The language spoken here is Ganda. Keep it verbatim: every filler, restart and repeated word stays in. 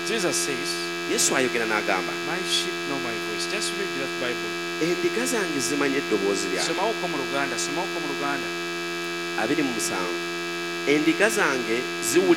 Jesus says, Yesu ayogera n'agamba, my sheep know my voice. Just read that Bible. endiga zange zimanyi eddoboozi lyange. Somawo ko mu Luganda, somawo ko mu Luganda. abiri mu musanvu endiga zange ziwulira